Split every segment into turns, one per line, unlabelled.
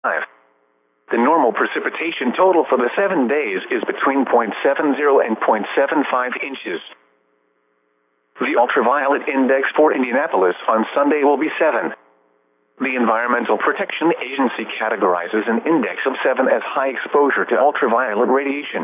The normal precipitation total for the 7 days is between 0.70 and 0.75 inches. The ultraviolet index for Indianapolis on Sunday will be 7. The Environmental Protection Agency categorizes an index of 7 as high exposure to ultraviolet radiation.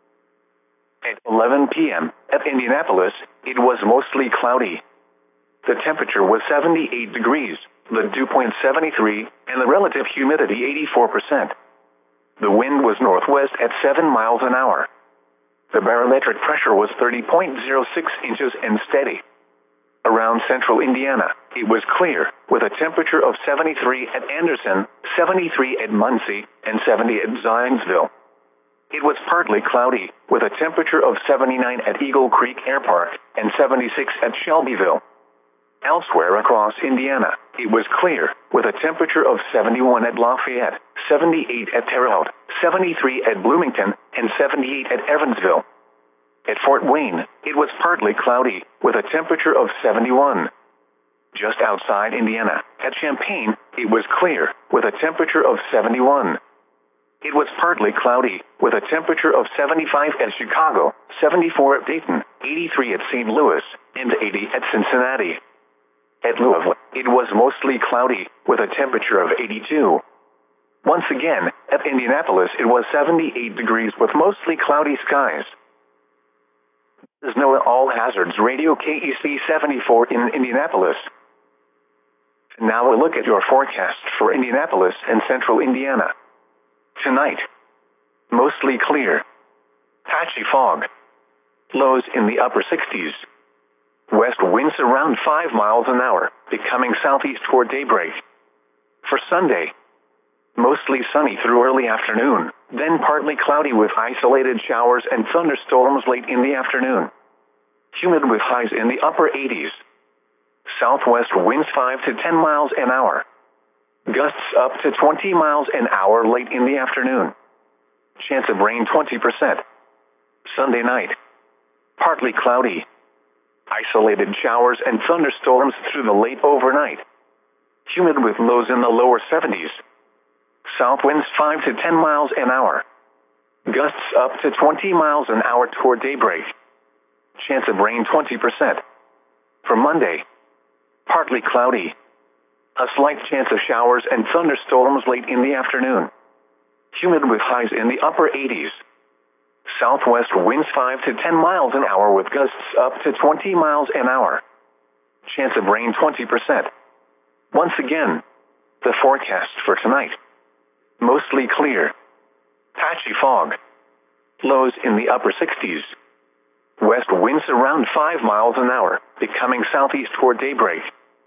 At 11 p.m. at Indianapolis, it was mostly cloudy. The temperature was 78 degrees, the dew point 73, and the relative humidity 84%. The wind was northwest at 7 miles an hour. The barometric pressure was 30.06 inches and steady. Around central Indiana, it was clear, with a temperature of 73 at Anderson, 73 at Muncie, and 70 at Zionsville. It was partly cloudy, with a temperature of 79 at Eagle Creek Air Park, and 76 at Shelbyville. Elsewhere across Indiana, it was clear, with a temperature of 71 at Lafayette, 78 at Terre Haute, 73 at Bloomington, and 78 at Evansville. At Fort Wayne, it was partly cloudy, with a temperature of 71. Just outside Indiana, at Champaign, it was clear, with a temperature of 71. It was partly cloudy, with a temperature of 75 at Chicago, 74 at Dayton, 83 at St. Louis, and 80 at Cincinnati. At Louisville, it was mostly cloudy, with a temperature of 82. Once again, at Indianapolis, it was 78 degrees with mostly cloudy skies. This is NOAA All Hazards Radio KEC 74 in Indianapolis. Now a look at your forecast for Indianapolis and central Indiana. Tonight, mostly clear. Patchy fog. Lows in the upper 60s. West winds around 5 miles an hour, becoming southeast toward daybreak. For Sunday, mostly sunny through early afternoon, then partly cloudy with isolated showers and thunderstorms late in the afternoon. Humid with highs in the upper 80s. Southwest winds 5 to 10 miles an hour. Gusts up to 20 miles an hour late in the afternoon. Chance of rain 20%. Sunday night, partly cloudy. Isolated showers and thunderstorms through the late overnight. Humid with lows in the lower 70s. South winds 5 to 10 miles an hour. Gusts up to 20 miles an hour toward daybreak. Chance of rain 20%. For Monday, partly cloudy. A slight chance of showers and thunderstorms late in the afternoon. Humid with highs in the upper 80s. Southwest winds 5 to 10 miles an hour with gusts up to 20 miles an hour. Chance of rain 20%. Once again, the forecast for tonight. Mostly clear. Patchy fog. Lows in the upper 60s. West winds around 5 miles an hour, becoming southeast toward daybreak.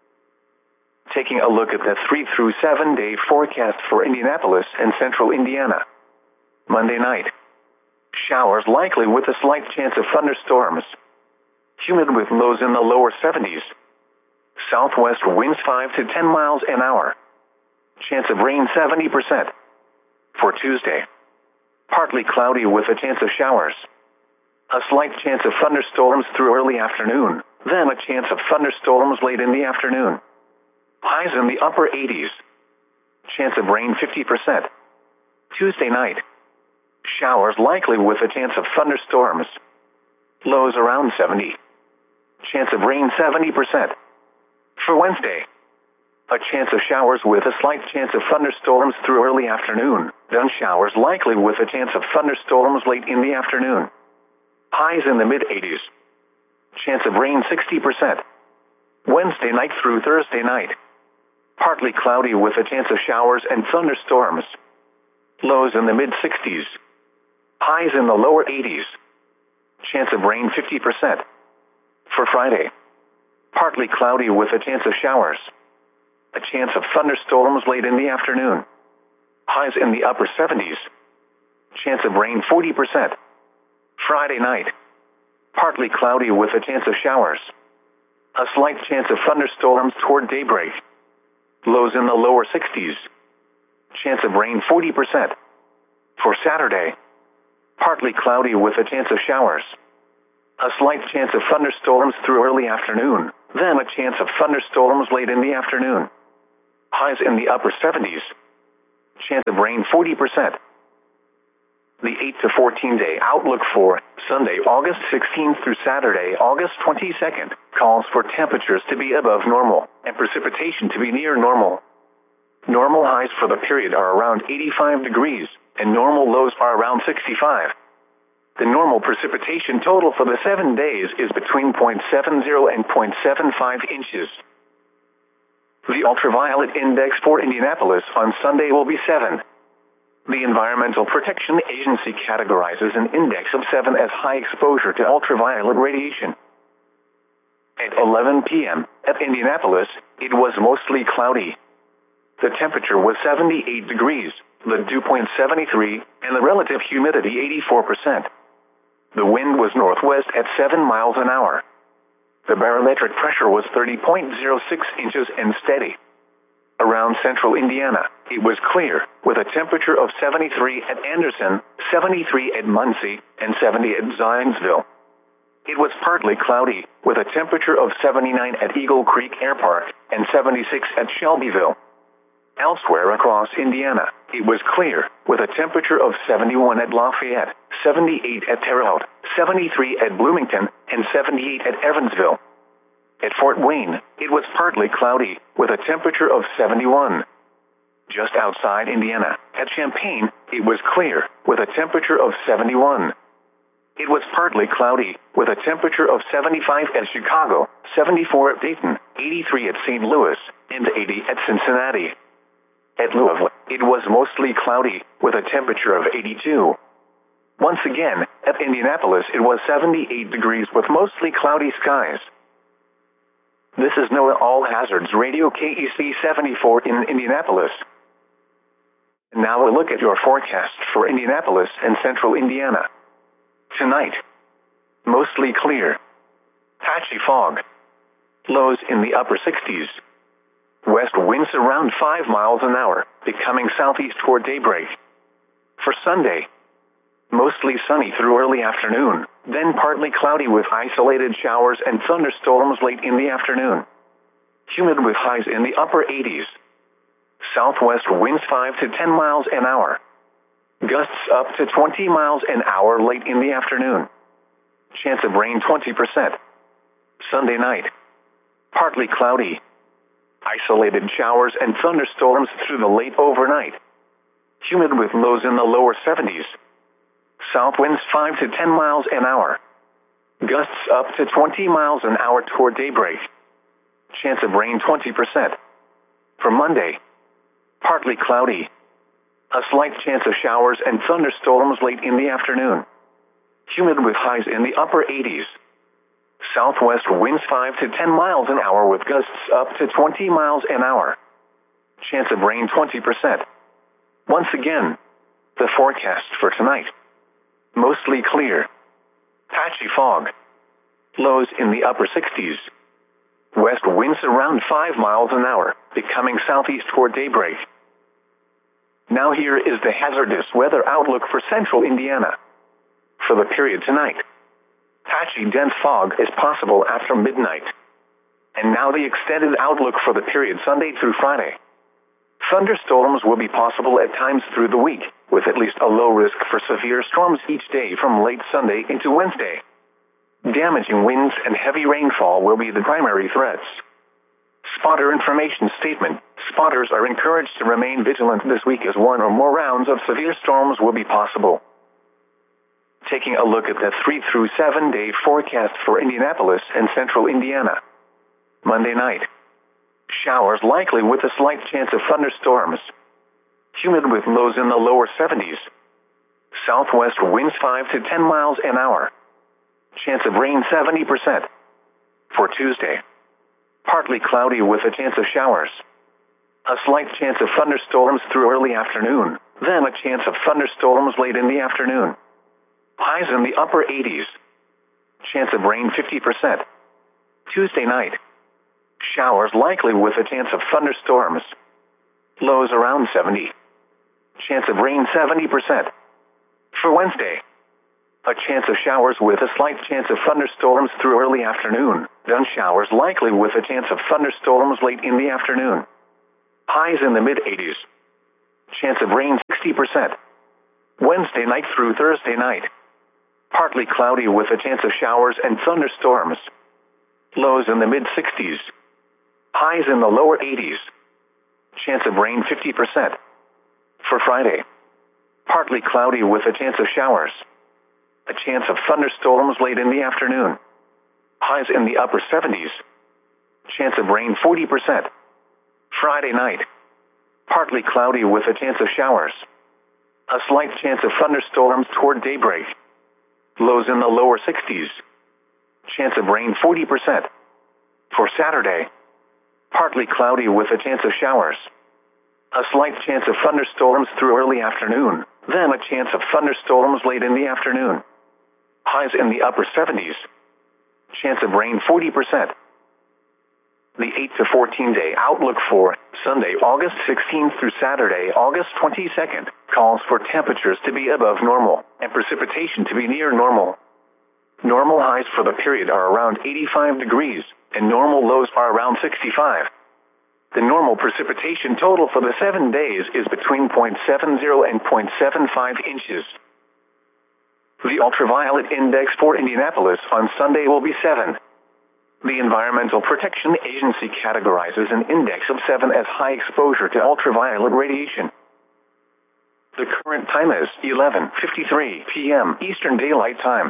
Taking a look at the 3 through 7 day forecast for Indianapolis and central Indiana. Monday night. Showers likely with a slight chance of thunderstorms. Humid with lows in the lower 70s. Southwest winds 5 to 10 miles an hour. Chance of rain 70%. For Tuesday, partly cloudy with a chance of showers. A slight chance of thunderstorms through early afternoon, then a chance of thunderstorms late in the afternoon. Highs in the upper 80s. Chance of rain 50%. Tuesday night, showers likely with a chance of thunderstorms. Lows around 70. Chance of rain 70%. For Wednesday, a chance of showers with a slight chance of thunderstorms through early afternoon, then showers likely with a chance of thunderstorms late in the afternoon. Highs in the mid-80s. Chance of rain 60%. Wednesday night through Thursday night, partly cloudy with a chance of showers and thunderstorms. Lows in the mid-60s. Highs in the lower 80s. Chance of rain 50%. For Friday, partly cloudy with a chance of showers. A chance of thunderstorms late in the afternoon. Highs in the upper 70s. Chance of rain 40%. Friday night, partly cloudy with a chance of showers. A slight chance of thunderstorms toward daybreak. Lows in the lower 60s. Chance of rain 40%. For Saturday, partly cloudy with a chance of showers. A slight chance of thunderstorms through early afternoon, then a chance of thunderstorms late in the afternoon. Highs in the upper 70s. Chance of rain 40%. The 8 to 14 day outlook for Sunday, August 16th through Saturday, August 22nd, calls for temperatures to be above normal and precipitation to be near normal. Normal highs for the period are around 85 degrees, and normal lows are around 65. The normal precipitation total for the 7 days is between 0.70 and 0.75 inches. The ultraviolet index for Indianapolis on Sunday will be 7. The Environmental Protection Agency categorizes an index of 7 as high exposure to ultraviolet radiation. At 11 p.m. at Indianapolis, it was mostly cloudy. The temperature was 78 degrees, the dew point 73, and the relative humidity 84%. The wind was northwest at 7 miles an hour. The barometric pressure was 30.06 inches and steady. Around central Indiana, it was clear, with a temperature of 73 at Anderson, 73 at Muncie, and 70 at Zionsville. It was partly cloudy, with a temperature of 79 at Eagle Creek Air Park, and 76 at Shelbyville. Elsewhere across Indiana, it was clear, with a temperature of 71 at Lafayette, 78 at Terre Haute, 73 at Bloomington, and 78 at Evansville. At Fort Wayne, it was partly cloudy, with a temperature of 71. Just outside Indiana, at Champaign, it was clear, with a temperature of 71. It was partly cloudy, with a temperature of 75 at Chicago, 74 at Dayton, 83 at St. Louis, and 80 at Cincinnati. At Louisville, it was mostly cloudy, with a temperature of 82. Once again, at Indianapolis, it was 78 degrees with mostly cloudy skies. This is NOAA All Hazards Radio KEC 74 in Indianapolis. And now a look at your forecast for Indianapolis and central Indiana. Tonight, mostly clear. Patchy fog. Lows in the upper 60s. West winds around 5 miles an hour, becoming southeast toward daybreak. For Sunday, mostly sunny through early afternoon, then partly cloudy with isolated showers and thunderstorms late in the afternoon. Humid with highs in the upper 80s. Southwest winds 5 to 10 miles an hour. Gusts up to 20 miles an hour late in the afternoon. Chance of rain 20%. Sunday night, partly cloudy. Isolated showers and thunderstorms through the late overnight. Humid with lows in the lower 70s. South winds 5 to 10 miles an hour. Gusts up to 20 miles an hour toward daybreak. Chance of rain 20%. For Monday, partly cloudy. A slight chance of showers and thunderstorms late in the afternoon. Humid with highs in the upper 80s. Southwest winds 5 to 10 miles an hour with gusts up to 20 miles an hour. Chance of rain 20%. Once again, the forecast for tonight. Mostly clear. Patchy fog. Lows in the upper 60s. West winds around 5 miles an hour, becoming southeast toward daybreak. Now here is the hazardous weather outlook for central Indiana. For the period tonight, patchy dense fog is possible after midnight. And now the extended outlook for the period Sunday through Friday. Thunderstorms will be possible at times through the week, with at least a low risk for severe storms each day from late Sunday into Wednesday. Damaging winds and heavy rainfall will be the primary threats. Spotter information statement. Spotters are encouraged to remain vigilant this week as one or more rounds of severe storms will be possible. Taking a look at the 3 through 7 day forecast for Indianapolis and central Indiana. Monday night. Showers likely with a slight chance of thunderstorms. Humid with lows in the lower 70s. Southwest winds 5 to 10 miles an hour. Chance of rain 70%. For Tuesday, partly cloudy with a chance of showers. A slight chance of thunderstorms through early afternoon, then a chance of thunderstorms late in the afternoon. Highs in the upper 80s. Chance of rain 50%. Tuesday night, showers likely with a chance of thunderstorms. Lows around 70. Chance of rain 70%. For Wednesday, a chance of showers with a slight chance of thunderstorms through early afternoon, then showers likely with a chance of thunderstorms late in the afternoon. Highs in the mid-80s. Chance of rain 60%. Wednesday night through Thursday night. Partly cloudy with a chance of showers and thunderstorms. Lows in the mid-60s. Highs in the lower 80s. Chance of rain 50%. For Friday. Partly cloudy with a chance of showers. A chance of thunderstorms late in the afternoon. Highs in the upper 70s. Chance of rain 40%. Friday night. Partly cloudy with a chance of showers. A slight chance of thunderstorms toward daybreak. Lows in the lower 60s. Chance of rain 40%. For Saturday. Partly cloudy with a chance of showers. A slight chance of thunderstorms through early afternoon, then a chance of thunderstorms late in the afternoon. Highs in the upper 70s. Chance of rain 40%. The 8 to 14 day outlook for Sunday, August 16th through Saturday, August 22nd, calls for temperatures to be above normal and precipitation to be near normal. Normal highs for the period are around 85 degrees, and normal lows are around 65. The normal precipitation total for the 7 days is between 0.70 and 0.75 inches. The ultraviolet index for Indianapolis on Sunday will be 7. The Environmental Protection Agency categorizes an index of 7 as high exposure to ultraviolet radiation. The current time is 11:53 p.m. Eastern Daylight Time.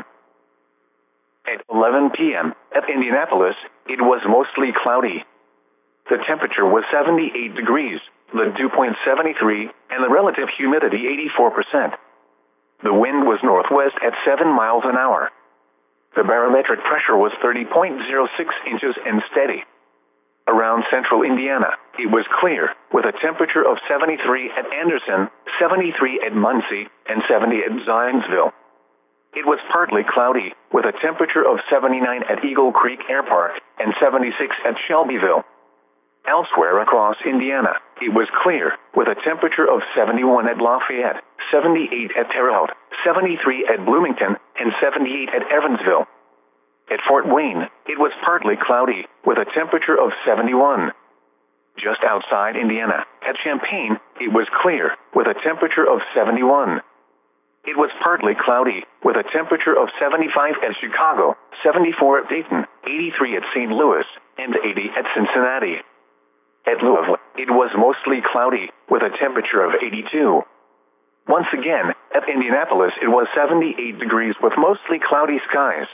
At 11 p.m. at Indianapolis, it was mostly cloudy. The temperature was 78 degrees, the dew point 73, and the relative humidity 84%. The wind was northwest at 7 miles an hour. The barometric pressure was 30.06 inches and steady. Around central Indiana, it was clear, with a temperature of 73 at Anderson, 73 at Muncie, and 70 at Zionsville. It was partly cloudy, with a temperature of 79 at Eagle Creek Air Park, and 76 at Shelbyville. Elsewhere across Indiana, it was clear, with a temperature of 71 at Lafayette, 78 at Terre Haute, 73 at Bloomington, and 78 at Evansville. At Fort Wayne, it was partly cloudy, with a temperature of 71. Just outside Indiana, at Champaign, it was clear, with a temperature of 71. It was partly cloudy, with a temperature of 75 at Chicago, 74 at Dayton, 83 at St. Louis, and 80 at Cincinnati. At Louisville, it was mostly cloudy, with a temperature of 82. Once again, at Indianapolis, it was 78 degrees with mostly cloudy skies.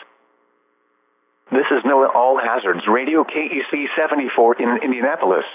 This is NOAA All Hazards Radio KEC 74 in Indianapolis.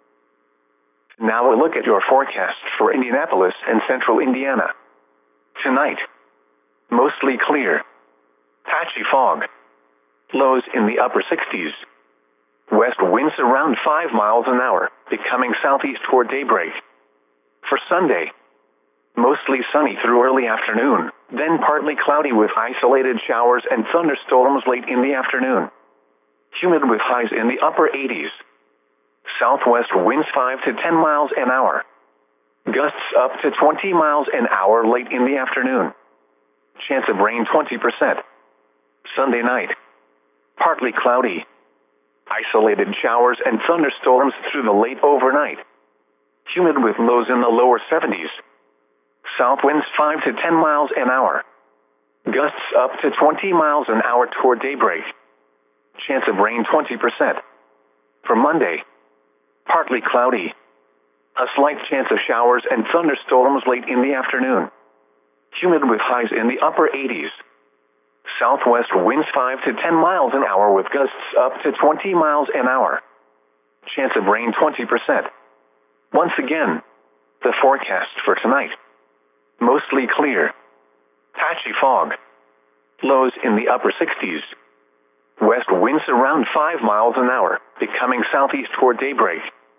Now a look at your forecast for Indianapolis and central Indiana. Tonight, mostly clear. Patchy fog. Lows in the upper 60s. West winds around 5 miles an hour, becoming southeast toward daybreak. For Sunday, mostly sunny through early afternoon, then partly cloudy with isolated showers and thunderstorms late in the afternoon. Humid with highs in the upper 80s. Southwest winds 5 to 10 miles an hour. Gusts up to 20 miles an hour late in the afternoon. Chance of rain 20%. Sunday night, partly cloudy. Isolated showers and thunderstorms through the late overnight. Humid with lows in the lower 70s. South winds 5 to 10 miles an hour. Gusts up to 20 miles an hour toward daybreak. Chance of rain 20%. For Monday, partly cloudy. A slight chance of showers and thunderstorms late in the afternoon. Humid with highs in the upper 80s. Southwest winds 5 to 10 miles an hour with gusts up to 20 miles an hour. Chance of rain 20%. Once again, the forecast for tonight. Mostly clear. Patchy fog. Lows in the upper 60s. West winds around 5 miles an hour, becoming southeast toward daybreak.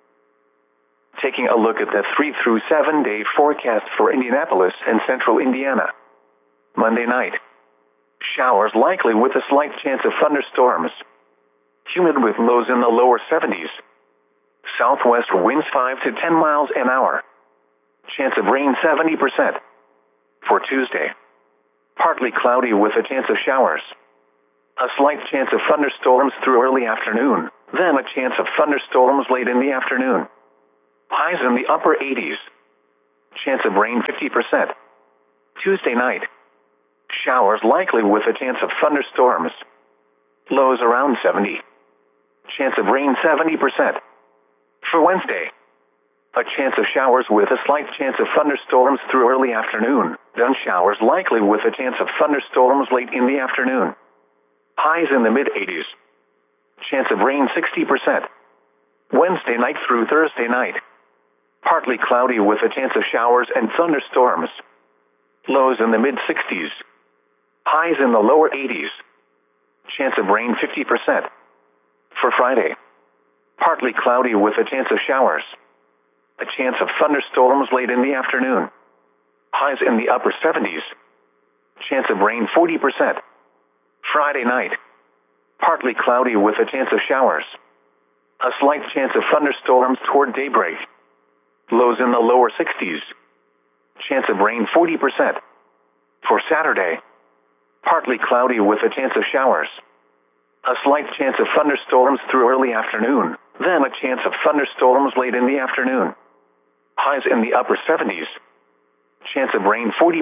Taking a look at the 3 through 7 day forecast for Indianapolis and central Indiana. Monday night. Showers likely with a slight chance of thunderstorms. Humid with lows in the lower 70s. Southwest winds 5 to 10 miles an hour. Chance of rain 70%. For Tuesday, partly cloudy with a chance of showers. A slight chance of thunderstorms through early afternoon, then a chance of thunderstorms late in the afternoon. Highs in the upper 80s. Chance of rain 50%. Tuesday night. Showers likely with a chance of thunderstorms. Lows around 70. Chance of rain 70%. For Wednesday. A chance of showers with a slight chance of thunderstorms through early afternoon. Then showers likely with a chance of thunderstorms late in the afternoon. Highs in the mid-80s. Chance of rain 60%. Wednesday night through Thursday night. Partly cloudy with a chance of showers and thunderstorms. Lows in the mid-60s. Highs in the lower 80s. Chance of rain 50%. For Friday. Partly cloudy with a chance of showers. A chance of thunderstorms late in the afternoon. Highs in the upper 70s. Chance of rain 40%. Friday night. Partly cloudy with a chance of showers. A slight chance of thunderstorms toward daybreak. Lows in the lower 60s. Chance of rain 40%. For Saturday. Partly cloudy with a chance of showers. A slight chance of thunderstorms through early afternoon. Then a chance of thunderstorms late in the afternoon. Highs in the upper 70s. Chance of rain 40%.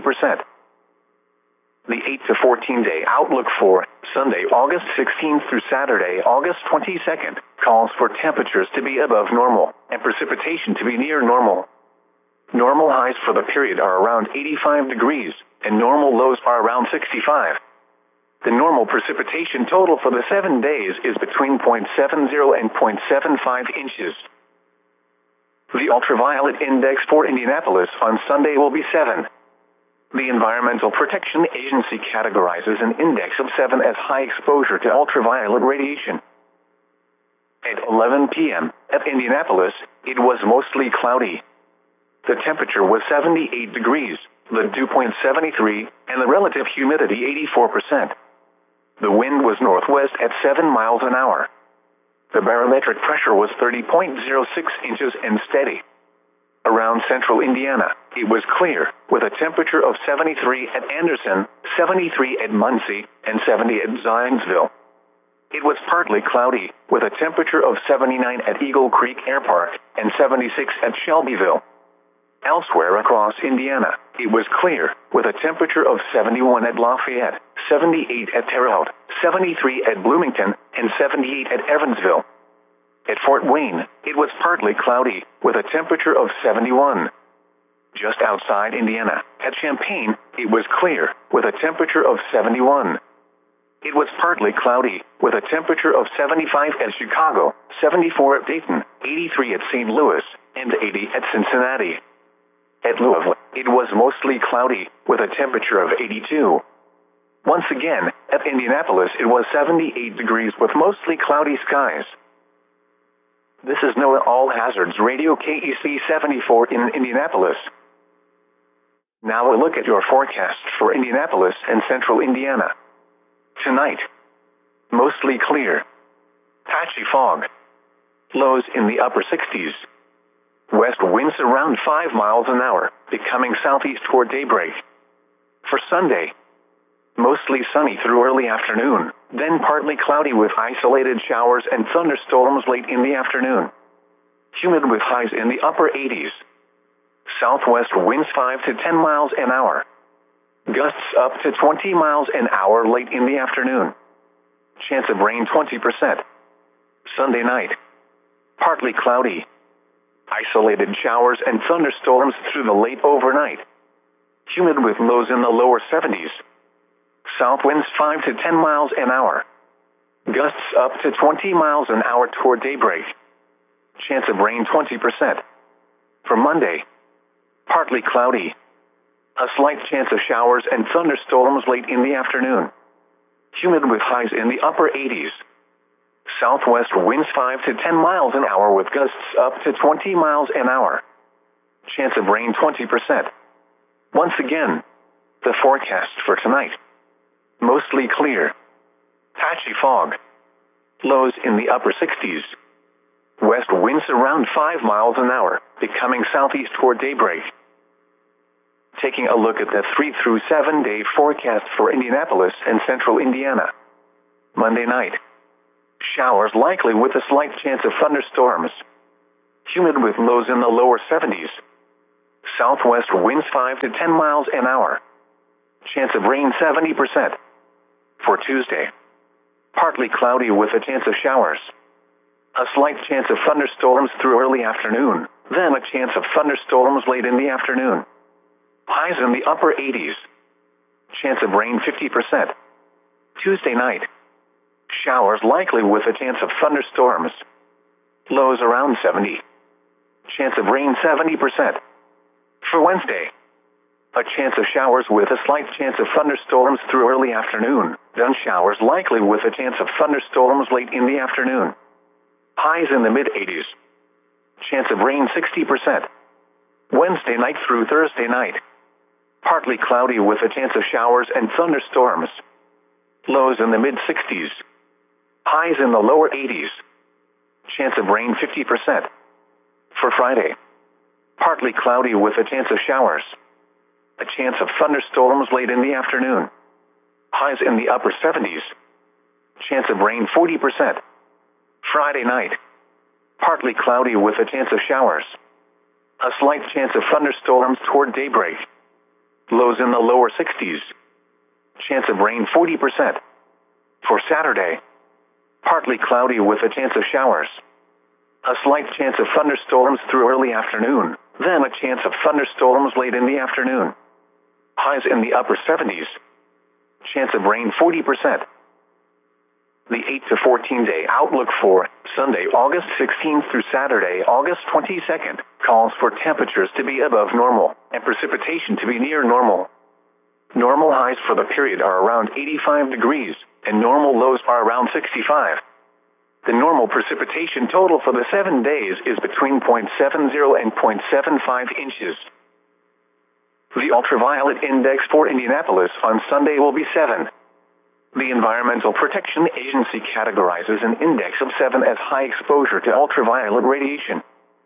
The 8 to 14 day outlook for Sunday, August 16th through Saturday, August 22nd, calls for temperatures to be above normal and precipitation to be near normal. Normal highs for the period are around 85 degrees, and normal lows are around 65. The normal precipitation total for the 7 days is between 0.70 and 0.75 inches. The ultraviolet index for Indianapolis on Sunday will be 7. The Environmental Protection Agency categorizes an index of 7 as high exposure to ultraviolet radiation. At 11 p.m. at Indianapolis, it was mostly cloudy. The temperature was 78 degrees, the dew point 73, and the relative humidity 84%. The wind was northwest at 7 miles an hour. The barometric pressure was 30.06 inches and steady. Around central Indiana, it was clear, with a temperature of 73 at Anderson, 73 at Muncie, and 70 at Zionsville. It was partly cloudy, with a temperature of 79 at Eagle Creek Air Park, and 76 at Shelbyville. Elsewhere across Indiana, it was clear, with a temperature of 71 at Lafayette, 78 at Terre Haute, 73 at Bloomington, and 78 at Evansville. At Fort Wayne, it was partly cloudy, with a temperature of 71. Just outside Indiana, at Champaign, it was clear, with a temperature of 71. It was partly cloudy, with a temperature of 75 at Chicago, 74 at Dayton, 83 at St. Louis, and 80 at Cincinnati. At Louisville, it was mostly cloudy, with a temperature of 82. Once again, at Indianapolis, it was 78 degrees with mostly cloudy skies. This is NOAA All Hazards Radio KEC 74 in Indianapolis. Now a look at your forecast for Indianapolis and central Indiana. Tonight, mostly clear. Patchy fog. Lows in the upper 60s. West winds around 5 miles an hour, becoming southeast toward daybreak. For Sunday, mostly sunny through early afternoon, then partly cloudy with isolated showers and thunderstorms late in the afternoon. Humid with highs in the upper 80s. Southwest winds 5 to 10 miles an hour. Gusts up to 20 miles an hour late in the afternoon. Chance of rain 20%. Sunday night, partly cloudy. Isolated showers and thunderstorms through the late overnight. Humid with lows in the lower 70s. South winds 5 to 10 miles an hour. Gusts up to 20 miles an hour toward daybreak. Chance of rain 20%. For Monday, partly cloudy. A slight chance of showers and thunderstorms late in the afternoon. Humid with highs in the upper 80s. Southwest winds 5 to 10 miles an hour with gusts up to 20 miles an hour. Chance of rain 20%. Once again, the forecast for tonight. Mostly clear. Patchy fog. Lows in the upper 60s. West winds around 5 miles an hour, becoming southeast toward daybreak. Taking a look at the 3 through 7 day forecast for Indianapolis and central Indiana. Monday night. Showers likely with a slight chance of thunderstorms. Humid with lows in the lower 70s. Southwest winds 5 to 10 miles an hour. Chance of rain 70%. For Tuesday, partly cloudy with a chance of showers. A slight chance of thunderstorms through early afternoon, then a chance of thunderstorms late in the afternoon. Highs in the upper 80s. Chance of rain 50%. Tuesday night, showers likely with a chance of thunderstorms. Lows around 70. Chance of rain 70%. For Wednesday, a chance of showers with a slight chance of thunderstorms through early afternoon, then showers likely with a chance of thunderstorms late in the afternoon. Highs in the mid-80s. Chance of rain 60%. Wednesday night through Thursday night, partly cloudy with a chance of showers and thunderstorms. Lows in the mid-60s. Highs in the lower 80s. Chance of rain 50%. For Friday, partly cloudy with a chance of showers. A chance of thunderstorms late in the afternoon. Highs in the upper 70s. Chance of rain 40%. Friday night, partly cloudy with a chance of showers. A slight chance of thunderstorms toward daybreak. Lows in the lower 60s. Chance of rain 40%. For Saturday, partly cloudy with a chance of showers. A slight chance of thunderstorms through early afternoon, then a chance of thunderstorms late in the afternoon. Highs in the upper 70s. Chance of rain 40%. The 8 to 14 day outlook for Sunday, August 16th through Saturday, August 22nd, calls for temperatures to be above normal and precipitation to be near normal. Normal highs for the period are around 85 degrees, and normal lows are around 65. The normal precipitation total for the 7 days is between 0.70 and 0.75 inches. The ultraviolet index for Indianapolis on Sunday will be 7. The Environmental Protection Agency categorizes an index of 7 as high exposure to ultraviolet radiation.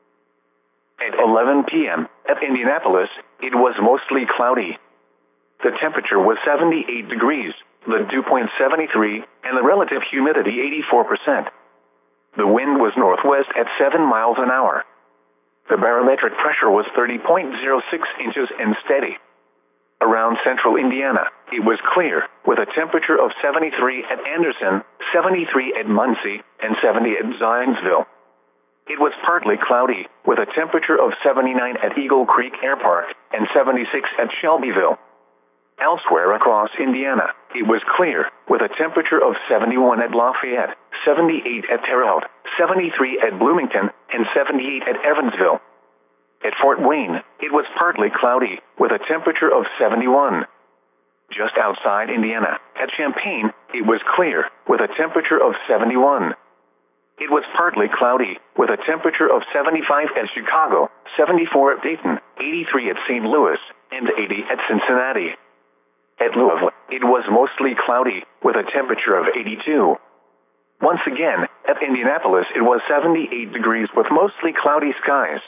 At 11 p.m. at Indianapolis, it was mostly cloudy. The temperature was 78 degrees, the dew point 73, and the relative humidity 84%. The wind was northwest at 7 miles an hour. The barometric pressure was 30.06 inches and steady. Around central Indiana, it was clear, with a temperature of 73 at Anderson, 73 at Muncie, and 70 at Zionsville. It was partly cloudy, with a temperature of 79 at Eagle Creek Air Park, and 76 at Shelbyville. Elsewhere across Indiana, it was clear, with a temperature of 71 at Lafayette, 78 at Terre Haute, 73 at Bloomington, and 78 at Evansville. At Fort Wayne, it was partly cloudy, with a temperature of 71. Just outside Indiana, at Champaign, it was clear, with a temperature of 71. It was partly cloudy, with a temperature of 75 at Chicago, 74 at Dayton, 83 at St. Louis, and 80 at Cincinnati. At Louisville, it was mostly cloudy, with a temperature of 82. Once again, at Indianapolis, it was 78 degrees with mostly cloudy skies.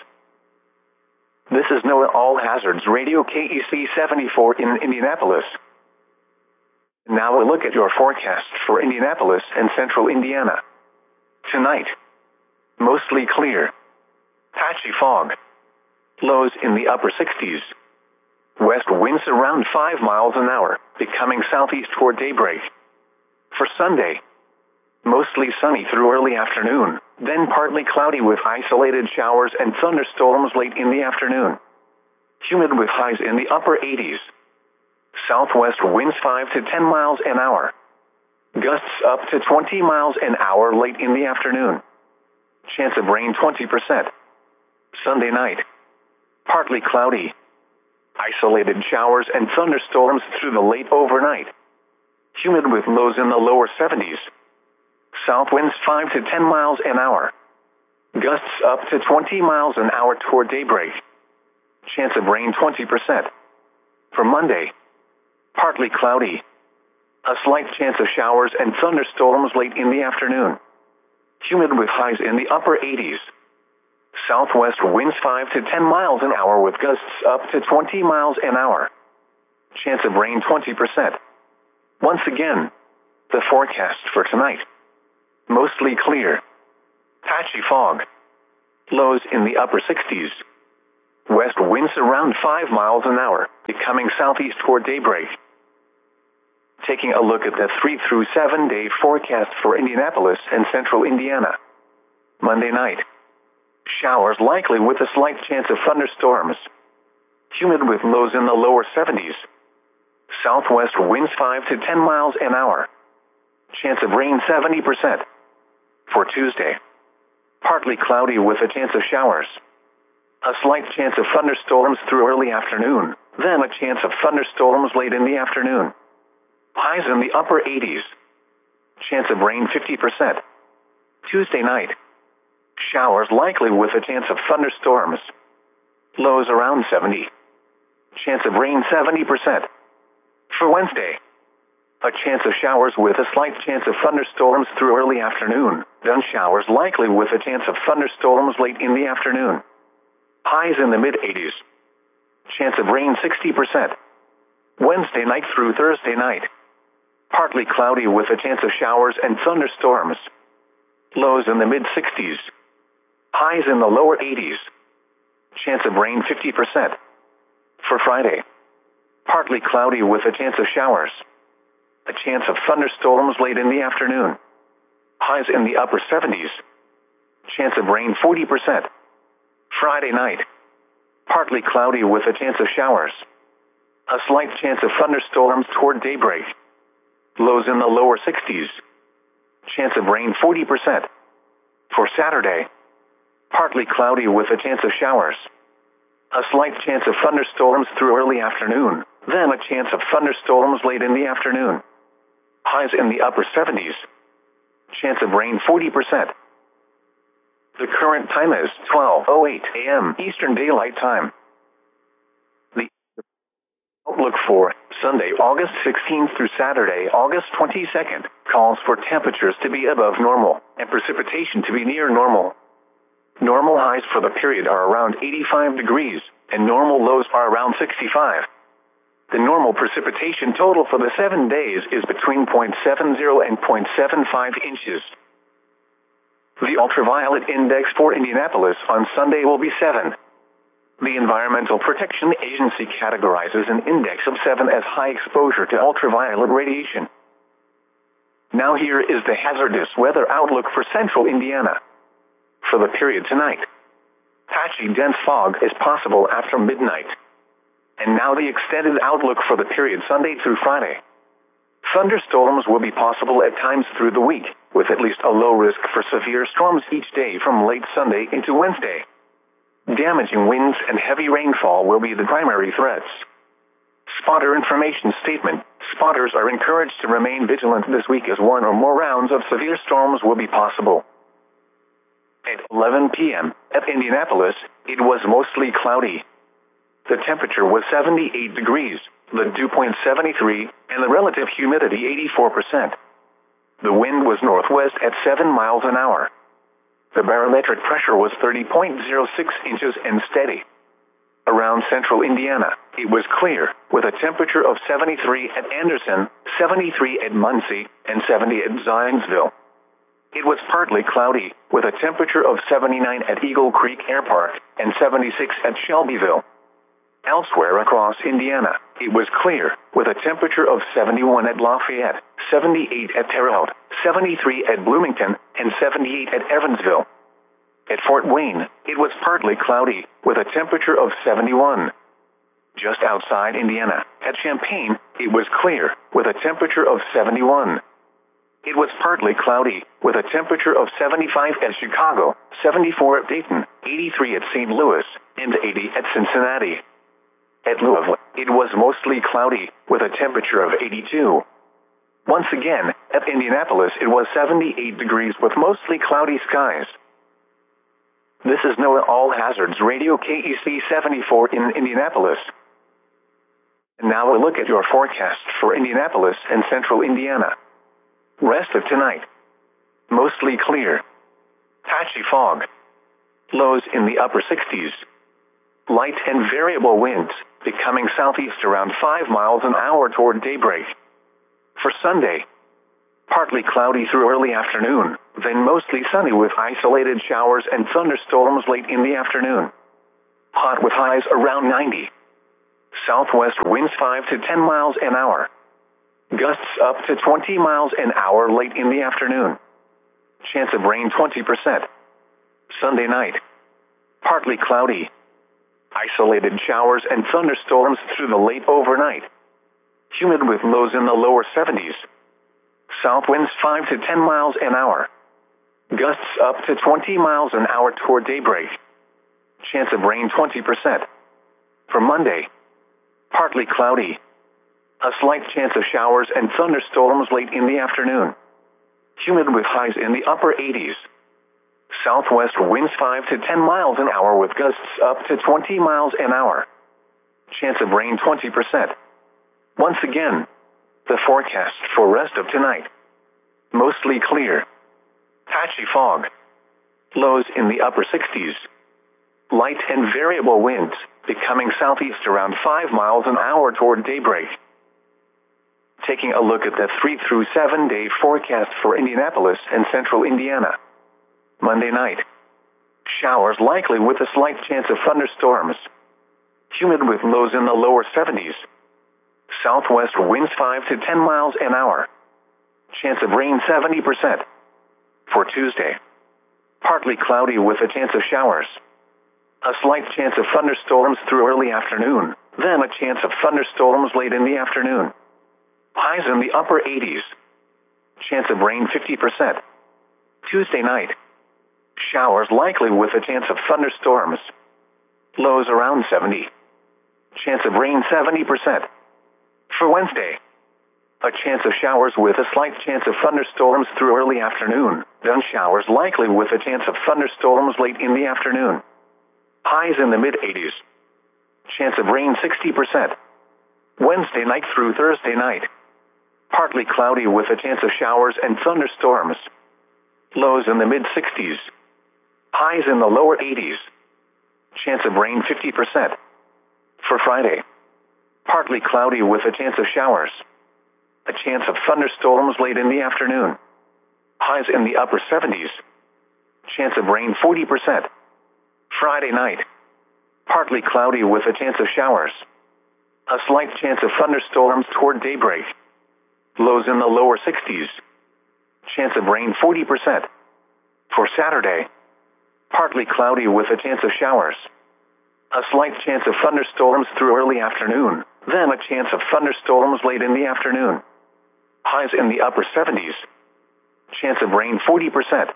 This is NOAA All Hazards Radio KEC 74 in Indianapolis. Now a look at your forecast for Indianapolis and central Indiana. Tonight, mostly clear. Patchy fog. Lows in the upper 60s. West winds around 5 miles an hour, becoming southeast toward daybreak. For Sunday, mostly sunny through early afternoon, then partly cloudy with isolated showers and thunderstorms late in the afternoon. Humid with highs in the upper 80s. Southwest winds 5 to 10 miles an hour. Gusts up to 20 miles an hour late in the afternoon. Chance of rain 20%. Sunday night, partly cloudy. Isolated showers and thunderstorms through the late overnight. Humid with lows in the lower 70s. South winds 5 to 10 miles an hour. Gusts up to 20 miles an hour toward daybreak. Chance of rain 20%. For Monday, partly cloudy. A slight chance of showers and thunderstorms late in the afternoon. Humid with highs in the upper 80s. Southwest winds 5 to 10 miles an hour with gusts up to 20 miles an hour. Chance of rain 20%. Once again, the forecast for tonight. Mostly clear. Patchy fog. Lows in the upper 60s. West winds around 5 miles an hour, becoming southeast toward daybreak. Taking a look at the 3 through 7 day forecast for Indianapolis and central Indiana. Monday night. Showers likely with a slight chance of thunderstorms. Humid with lows in the lower 70s. Southwest winds 5 to 10 miles an hour. Chance of rain 70%. For Tuesday. Partly cloudy with a chance of showers. A slight chance of thunderstorms through early afternoon, then a chance of thunderstorms late in the afternoon. Highs in the upper 80s. Chance of rain 50%. Tuesday night. Showers likely with a chance of thunderstorms. Lows around 70. Chance of rain 70%. For Wednesday. A chance of showers with a slight chance of thunderstorms through early afternoon, then showers likely with a chance of thunderstorms late in the afternoon. Highs in the mid-80s. Chance of rain 60%. Wednesday night through Thursday night. Partly cloudy with a chance of showers and thunderstorms. Lows in the mid-60s. Highs in the lower 80s. Chance of rain 50%. For Friday. Partly cloudy with a chance of showers. A chance of thunderstorms late in the afternoon. Highs in the upper 70s. Chance of rain 40%. Friday night. Partly cloudy with a chance of showers. A slight chance of thunderstorms toward daybreak. Lows in the lower 60s. Chance of rain 40%. For Saturday. Partly cloudy with a chance of showers. A slight chance of thunderstorms through early afternoon, then a chance of thunderstorms late in the afternoon. Highs in the upper 70s. Chance of rain 40%. The current time is 12:08 a.m. Eastern Daylight Time. The outlook for Sunday, August 16th through Saturday, August 22nd, calls for temperatures to be above normal and precipitation to be near normal. Normal highs for the period are around 85 degrees, and normal lows are around 65. The normal precipitation total for the 7 days is between 0.70 and 0.75 inches. The ultraviolet index for Indianapolis on Sunday will be 7. The Environmental Protection Agency categorizes an index of 7 as high exposure to ultraviolet radiation. Now here is the hazardous weather outlook for central Indiana. For the period tonight, patchy dense fog is possible after midnight. And now the extended outlook for the period Sunday through Friday. Thunderstorms will be possible at times through the week, with at least a low risk for severe storms each day from late Sunday into Wednesday. Damaging winds and heavy rainfall will be the primary threats. Spotter information statement. Spotters are encouraged to remain vigilant this week as one or more rounds of severe storms will be possible. At 11 p.m. at Indianapolis, it was mostly cloudy. The temperature was 78 degrees, the dew point 73, and the relative humidity 84%. The wind was northwest at 7 miles an hour. The barometric pressure was 30.06 inches and steady. Around central Indiana, it was clear, with a temperature of 73 at Anderson, 73 at Muncie, and 70 at Zionsville. It was partly cloudy, with a temperature of 79 at Eagle Creek Air Park and 76 at Shelbyville. Elsewhere across Indiana, it was clear, with a temperature of 71 at Lafayette, 78 at Terre Haute, 73 at Bloomington, and 78 at Evansville. At Fort Wayne, it was partly cloudy, with a temperature of 71. Just outside Indiana, at Champaign, it was clear, with a temperature of 71. It was partly cloudy, with a temperature of 75 at Chicago, 74 at Dayton, 83 at St. Louis, and 80 at Cincinnati. At Louisville, it was mostly cloudy, with a temperature of 82. Once again, at Indianapolis, it was 78 degrees with mostly cloudy skies. This is NOAA All Hazards Radio KEC 74 in Indianapolis. And now a look at your forecast for Indianapolis and central Indiana. Rest of tonight. Mostly clear. Patchy fog. Lows in the upper 60s. Light and variable winds, becoming southeast around 5 miles an hour toward daybreak. For Sunday, partly cloudy through early afternoon, then mostly sunny with isolated showers and thunderstorms late in the afternoon. Hot with highs around 90. Southwest winds 5 to 10 miles an hour. Gusts up to 20 miles an hour late in the afternoon. Chance of rain 20%. Sunday night. Partly cloudy. Isolated showers and thunderstorms through the late overnight. Humid with lows in the lower 70s. South winds 5 to 10 miles an hour. Gusts up to 20 miles an hour toward daybreak. Chance of rain 20%. For Monday. Partly cloudy. A slight chance of showers and thunderstorms late in the afternoon. Humid with highs in the upper 80s. Southwest winds 5 to 10 miles an hour with gusts up to 20 miles an hour. Chance of rain 20%. Once again, the forecast for rest of tonight. Mostly clear. Patchy fog. Lows in the upper 60s. Light and variable winds, becoming southeast around 5 miles an hour toward daybreak. Taking a look at the 3 through 7 day forecast for Indianapolis and central Indiana. Monday night. Showers likely with a slight chance of thunderstorms. Humid with lows in the lower 70s. Southwest winds 5 to 10 miles an hour. Chance of rain 70%. For Tuesday. Partly cloudy with a chance of showers. A slight chance of thunderstorms through early afternoon, then a chance of thunderstorms late in the afternoon. Highs in the upper 80s. Chance of rain 50%. Tuesday night. Showers likely with a chance of thunderstorms. Lows around 70. Chance of rain 70%. For Wednesday. A chance of showers with a slight chance of thunderstorms through early afternoon, then showers likely with a chance of thunderstorms late in the afternoon. Highs in the mid-80s. Chance of rain 60%. Wednesday night through Thursday night. Partly cloudy with a chance of showers and thunderstorms. Lows in the mid-60s. Highs in the lower 80s. Chance of rain 50%. For Friday. Partly cloudy with a chance of showers. A chance of thunderstorms late in the afternoon. Highs in the upper 70s. Chance of rain 40%. Friday night. Partly cloudy with a chance of showers. A slight chance of thunderstorms toward daybreak. Lows in the lower 60s. Chance of rain 40%. For Saturday. Partly cloudy with a chance of showers. A slight chance of thunderstorms through early afternoon, then a chance of thunderstorms late in the afternoon. Highs in the upper 70s. Chance of rain 40%.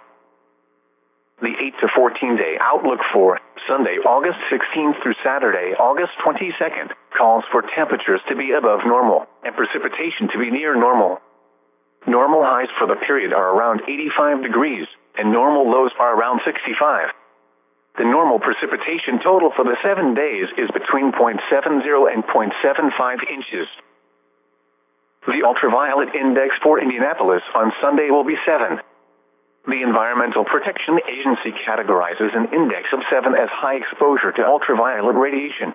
The 8 to 14 day outlook for Sunday, August 16th through Saturday, August 22nd, calls for temperatures to be above normal and precipitation to be near normal. Normal highs for the period are around 85 degrees, and normal lows are around 65. The normal precipitation total for the 7 days is between 0.70 and 0.75 inches. The ultraviolet index for Indianapolis on Sunday will be 7. The Environmental Protection Agency categorizes an index of 7 as high exposure to ultraviolet radiation.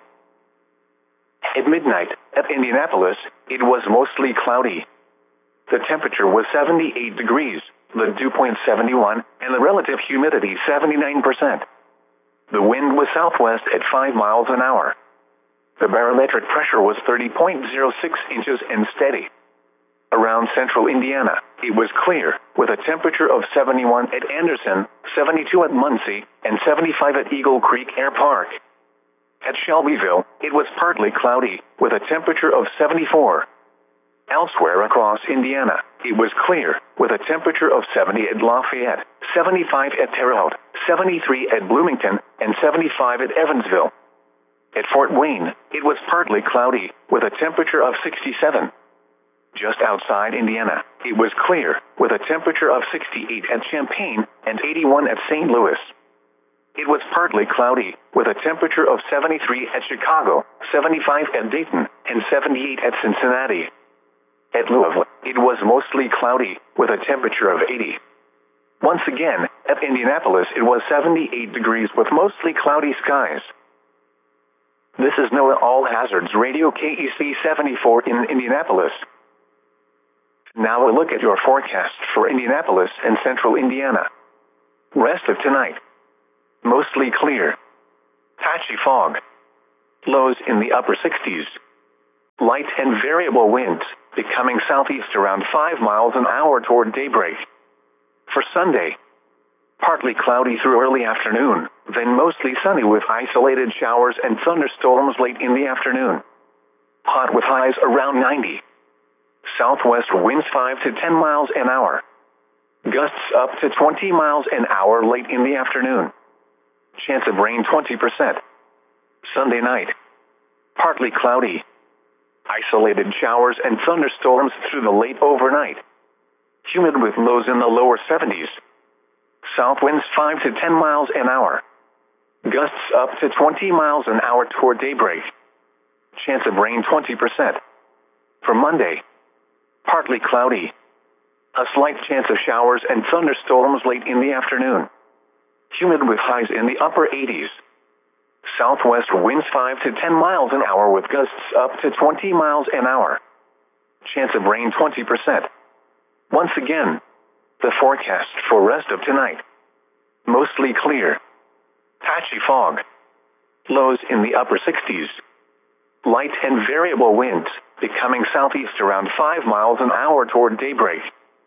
At midnight, at Indianapolis, it was mostly cloudy. The temperature was 78 degrees, the dew point 71, and the relative humidity 79%. The wind was southwest at 5 miles an hour. The barometric pressure was 30.06 inches and steady. Around central Indiana, it was clear, with a temperature of 71 at Anderson, 72 at Muncie, and 75 at Eagle Creek Air Park. At Shelbyville, it was partly cloudy, with a temperature of 74. Elsewhere across Indiana, it was clear, with a temperature of 70 at Lafayette, 75 at Terre Haute, 73 at Bloomington, and 75 at Evansville. At Fort Wayne, it was partly cloudy, with a temperature of 67. Just outside Indiana, it was clear, with a temperature of 68 at Champaign and 81 at St. Louis. It was partly cloudy, with a temperature of 73 at Chicago, 75 at Dayton, and 78 at Cincinnati. At Louisville, it was mostly cloudy, with a temperature of 80. Once again, at Indianapolis, it was 78 degrees with mostly cloudy skies. This is NOAA All Hazards Radio KEC 74 in Indianapolis. Now a look at your forecast for Indianapolis and central Indiana. Rest of tonight. Mostly clear. Patchy fog. Lows in the upper 60s. Light and variable winds, becoming southeast around 5 miles an hour toward daybreak. For Sunday, partly cloudy through early afternoon, then mostly sunny with isolated showers and thunderstorms late in the afternoon. Hot with highs around 90. Southwest winds 5 to 10 miles an hour. Gusts up to 20 miles an hour late in the afternoon. Chance of rain 20%. Sunday night, partly cloudy. Isolated showers and thunderstorms through the late overnight. Humid with lows in the lower 70s. South winds 5 to 10 miles an hour. Gusts up to 20 miles an hour toward daybreak. Chance of rain 20%. For Monday, partly cloudy. A slight chance of showers and thunderstorms late in the afternoon. Humid with highs in the upper 80s. Southwest winds 5 to 10 miles an hour with gusts up to 20 miles an hour. Chance of rain 20%. Once again, the forecast for rest of tonight. Mostly clear. Patchy fog. Lows in the upper 60s. Light and variable winds, becoming southeast around 5 miles an hour toward daybreak.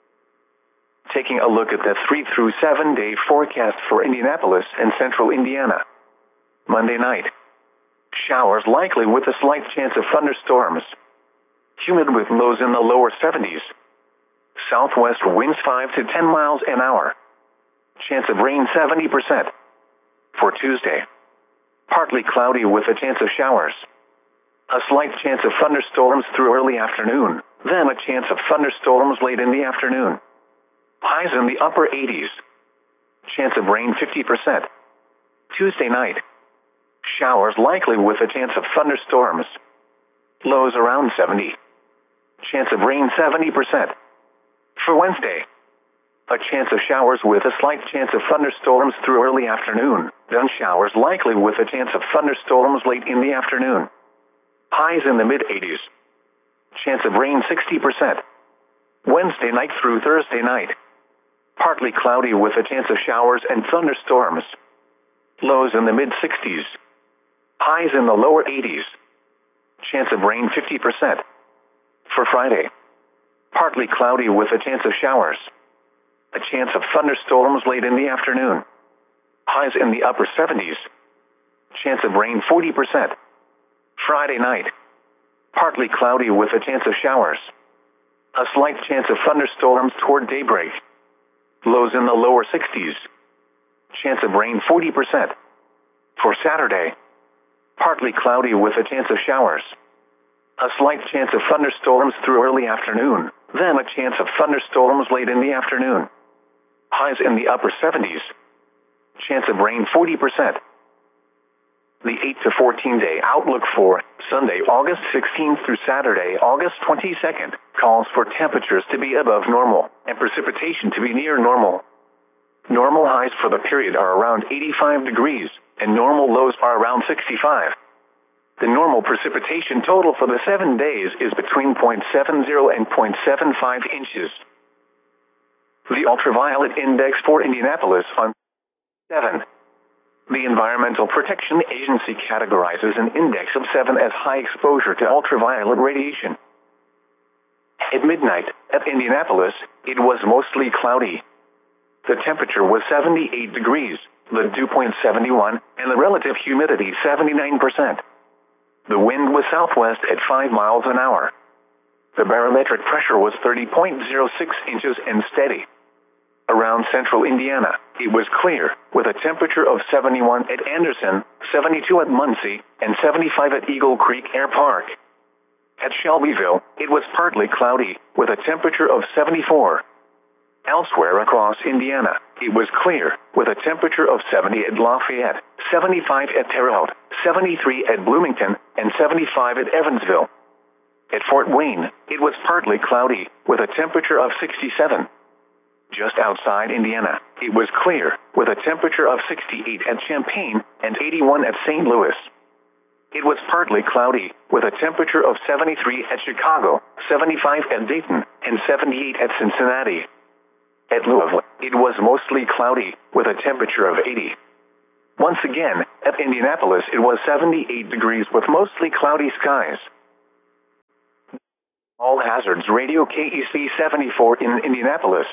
Taking a look at the 3 through 7 day forecast for Indianapolis and central Indiana. Monday night. Showers likely with a slight chance of thunderstorms. Humid with lows in the lower 70s. Southwest winds 5 to 10 miles an hour. Chance of rain 70%. For Tuesday, partly cloudy with a chance of showers. A slight chance of thunderstorms through early afternoon, then a chance of thunderstorms late in the afternoon. Highs in the upper 80s. Chance of rain 50%. Tuesday night. Showers likely with a chance of thunderstorms. Lows around 70. Chance of rain 70%. For Wednesday, a chance of showers with a slight chance of thunderstorms through early afternoon, then showers likely with a chance of thunderstorms late in the afternoon. Highs in the mid-80s. Chance of rain 60%. Wednesday night through Thursday night. Partly cloudy with a chance of showers and thunderstorms. Lows in the mid-60s. Highs in the lower 80s. Chance of rain 50%. For Friday, partly cloudy with a chance of showers. A chance of thunderstorms late in the afternoon. Highs in the upper 70s. Chance of rain 40%. Friday night, partly cloudy with a chance of showers. A slight chance of thunderstorms toward daybreak. Lows in the lower 60s. Chance of rain 40%. For Saturday, partly cloudy with a chance of showers. A slight chance of thunderstorms through early afternoon, then a chance of thunderstorms late in the afternoon. Highs in the upper 70s. Chance of rain 40%. The 8 to 14 day outlook for Sunday, August 16th through Saturday, August 22nd, calls for temperatures to be above normal and precipitation to be near normal. Normal highs for the period are around 85 degrees, and normal lows are around 65. The normal precipitation total for the 7 days is between 0.70 and 0.75 inches. The ultraviolet index for Indianapolis on 7. The Environmental Protection Agency categorizes an index of 7 as high exposure to ultraviolet radiation. At midnight, at Indianapolis, it was mostly cloudy. The temperature was 78 degrees, the dew point 71, and the relative humidity 79%. The wind was southwest at 5 miles an hour. The barometric pressure was 30.06 inches and steady. Around central Indiana, it was clear, with a temperature of 71 at Anderson, 72 at Muncie, and 75 at Eagle Creek Air Park. At Shelbyville, it was partly cloudy, with a temperature of 74. Elsewhere across Indiana, it was clear, with a temperature of 70 at Lafayette, 75 at Terre Haute, 73 at Bloomington, and 75 at Evansville. At Fort Wayne, it was partly cloudy, with a temperature of 67. Just outside Indiana, it was clear, with a temperature of 68 at Champaign and 81 at St. Louis. It was partly cloudy, with a temperature of 73 at Chicago, 75 at Dayton, and 78 at Cincinnati. At Louisville, it was mostly cloudy, with a temperature of 80. Once again, at Indianapolis it was 78 degrees with mostly cloudy skies. All hazards radio KEC 74 in Indianapolis.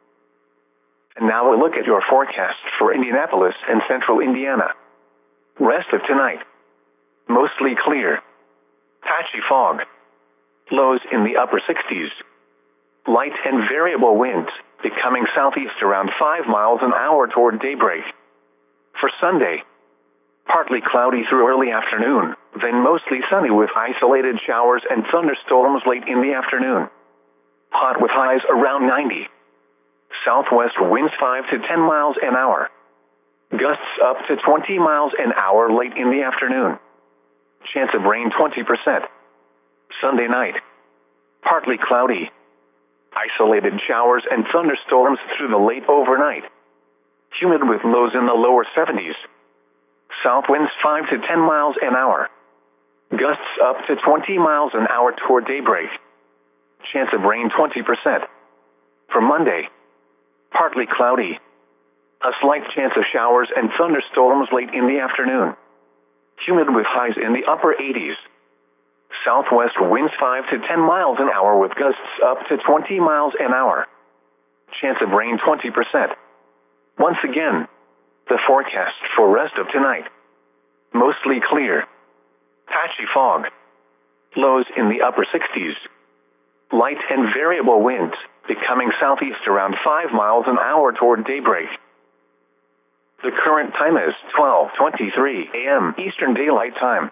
And now a look at your forecast for Indianapolis and central Indiana. Rest of tonight. Mostly clear. Patchy fog. Lows in the upper 60s. Light and variable winds, becoming southeast around 5 miles an hour toward daybreak. For Sunday, partly cloudy through early afternoon, then mostly sunny with isolated showers and thunderstorms late in the afternoon. Hot with highs around 90. Southwest winds 5 to 10 miles an hour. Gusts up to 20 miles an hour late in the afternoon. Chance of rain 20%. Sunday night, partly cloudy. Isolated showers and thunderstorms through the late overnight. Humid with lows in the lower 70s. South winds 5 to 10 miles an hour. Gusts up to 20 miles an hour toward daybreak. Chance of rain 20%. For Monday, partly cloudy. A slight chance of showers and thunderstorms late in the afternoon. Humid with highs in the upper 80s. Southwest winds 5 to 10 miles an hour with gusts up to 20 miles an hour. Chance of rain 20%. Once again, the forecast for rest of tonight. Mostly clear. Patchy fog. Lows in the upper 60s. Light and variable winds, becoming southeast around 5 miles an hour toward daybreak. The current time is 12:23 a.m. Eastern Daylight Time.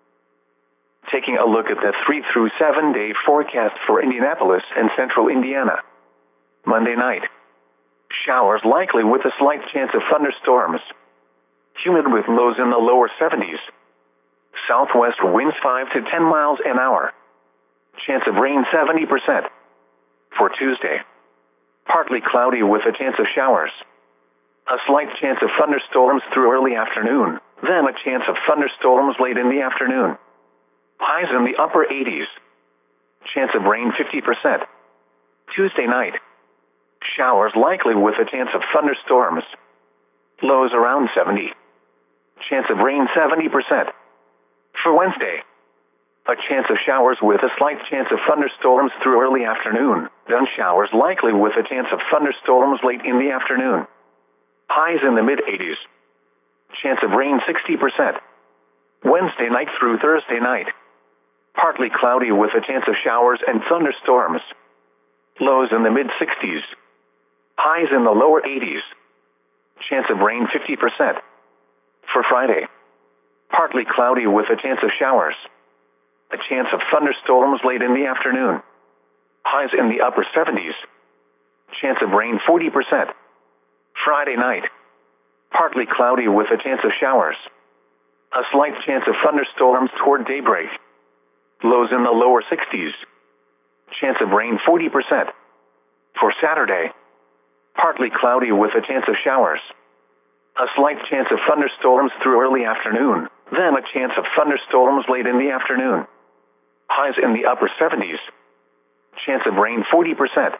Taking a look at the 3 through 7 day forecast for Indianapolis and central Indiana. Monday night. Showers likely with a slight chance of thunderstorms. Humid with lows in the lower 70s. Southwest winds 5 to 10 miles an hour. Chance of rain 70%. For Tuesday. Partly cloudy with a chance of showers. A slight chance of thunderstorms through early afternoon, then a chance of thunderstorms late in the afternoon. Highs in the upper 80s. Chance of rain 50%. Tuesday night. Showers likely with a chance of thunderstorms. Lows around 70. Chance of rain 70%. For Wednesday. A chance of showers with a slight chance of thunderstorms through early afternoon, then showers likely with a chance of thunderstorms late in the afternoon. Highs in the mid-80s. Chance of rain 60%. Wednesday night through Thursday night. Partly cloudy with a chance of showers and thunderstorms. Lows in the mid-60s. Highs in the lower 80s. Chance of rain 50%. For Friday. Partly cloudy with a chance of showers. A chance of thunderstorms late in the afternoon. Highs in the upper 70s. Chance of rain 40%. Friday night. Partly cloudy with a chance of showers. A slight chance of thunderstorms toward daybreak. Lows in the lower 60s. Chance of rain 40%. For Saturday. Partly cloudy with a chance of showers. A slight chance of thunderstorms through early afternoon, then a chance of thunderstorms late in the afternoon. Highs in the upper 70s. Chance of rain 40%.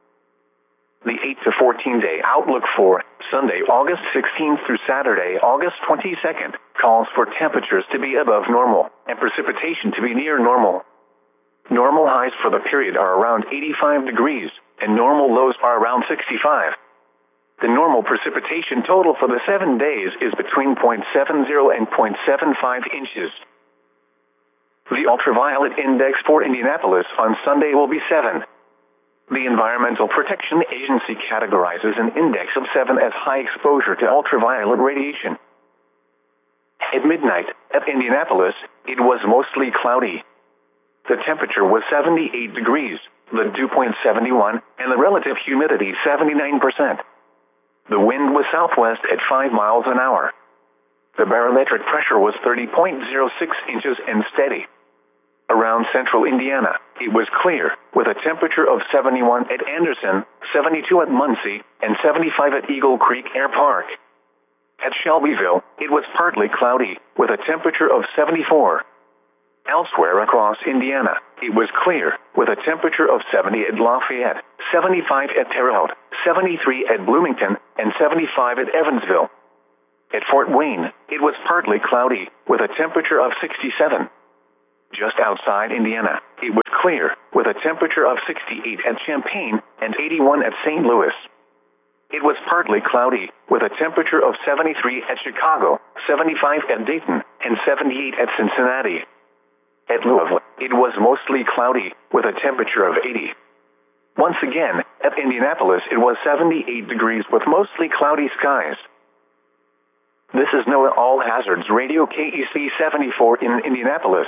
The 8 to 14 day outlook for Sunday, August 16th through Saturday, August 22nd, calls for temperatures to be above normal and precipitation to be near normal. Normal highs for the period are around 85 degrees, and normal lows are around 65. The normal precipitation total for the 7 days is between 0.70 and 0.75 inches. The ultraviolet index for Indianapolis on Sunday will be 7. The Environmental Protection Agency categorizes an index of 7 as high exposure to ultraviolet radiation. At midnight, at Indianapolis, it was mostly cloudy. The temperature was 78 degrees, the dew point 71, and the relative humidity 79%. The wind was southwest at 5 miles an hour. The barometric pressure was 30.06 inches and steady. Around central Indiana, it was clear, with a temperature of 71 at Anderson, 72 at Muncie, and 75 at Eagle Creek Air Park. At Shelbyville, it was partly cloudy, with a temperature of 74. Elsewhere across Indiana, it was clear, with a temperature of 70 at Lafayette, 75 at Terre Haute, 73 at Bloomington, and 75 at Evansville. At Fort Wayne, it was partly cloudy, with a temperature of 67. Just outside Indiana, it was clear, with a temperature of 68 at Champaign and 81 at St. Louis. It was partly cloudy, with a temperature of 73 at Chicago, 75 at Dayton, and 78 at Cincinnati. At Louisville, it was mostly cloudy, with a temperature of 80. Once again, at Indianapolis it was 78 degrees with mostly cloudy skies. This is NOAA All Hazards Radio KEC 74 in Indianapolis.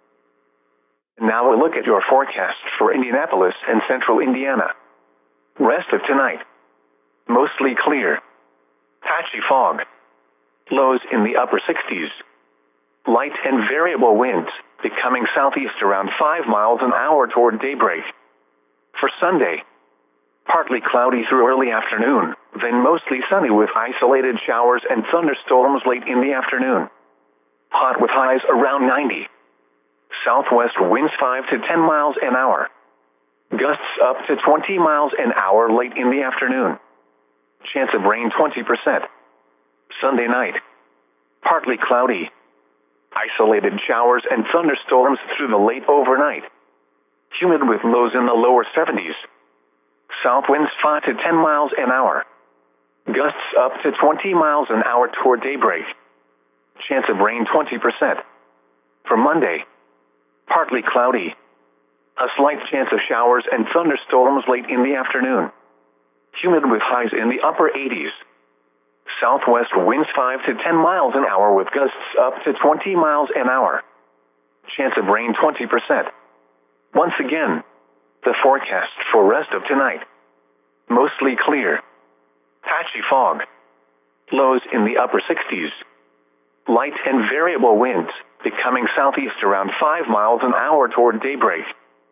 Now a look at your forecast for Indianapolis and central Indiana. Rest of tonight. Mostly clear. Patchy fog. Lows in the upper 60s. Light and variable winds, becoming southeast around 5 miles an hour toward daybreak. For Sunday, partly cloudy through early afternoon, then mostly sunny with isolated showers and thunderstorms late in the afternoon. Hot with highs around 90. Southwest winds 5 to 10 miles an hour. Gusts up to 20 miles an hour late in the afternoon. Chance of rain 20%. Sunday night, partly cloudy. Isolated showers and thunderstorms through the late overnight. Humid with lows in the lower 70s. South winds 5 to 10 miles an hour. Gusts up to 20 miles an hour toward daybreak. Chance of rain 20%. For Monday, partly cloudy. A slight chance of showers and thunderstorms late in the afternoon. Humid with highs in the upper 80s. Southwest winds 5 to 10 miles an hour with gusts up to 20 miles an hour. Chance of rain 20%. Once again, the forecast for rest of tonight. Mostly clear. Patchy fog. Lows in the upper 60s. Light and variable winds, becoming southeast around 5 miles an hour toward daybreak.